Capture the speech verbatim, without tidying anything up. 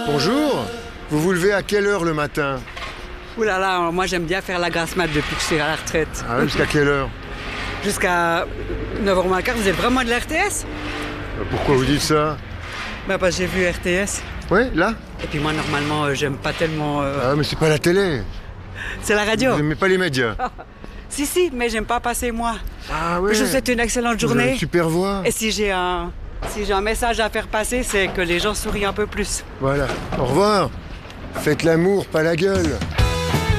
Bonjour. Vous vous levez à quelle heure le matin? Ouh là là, moi j'aime bien faire la grasse mat depuis que je suis à la retraite. Ah, jusqu'à quelle heure? Jusqu'à neuf heures moins quart, vous êtes vraiment de la R T S? Pourquoi vous dites ça? Bah parce que j'ai vu R T S. Ouais, là? Et puis moi normalement euh, j'aime pas tellement... euh, Ah, mais c'est pas la télé. C'est la radio. Vous n'aimez pas les médias? Si si, mais j'aime pas passer moi. Ah ouais. Je vous souhaite une excellente Vous avez journée. une super voix. Et si j'ai un... Si j'ai un message à faire passer, c'est que les gens sourient un peu plus. Voilà. Au revoir. Faites l'amour, pas la gueule.